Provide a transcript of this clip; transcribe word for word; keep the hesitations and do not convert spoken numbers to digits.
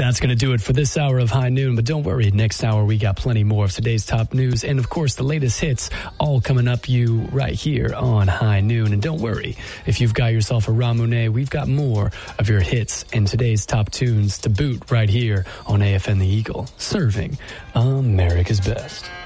That's going to do it for this hour of High Noon. But don't worry, next hour we got plenty more of today's top news. And, of course, the latest hits all coming up you right here on High Noon. And don't worry, if you've got yourself a Ramune, we've got more of your hits and today's top tunes to boot right here on A F M The Eagle, serving America's best.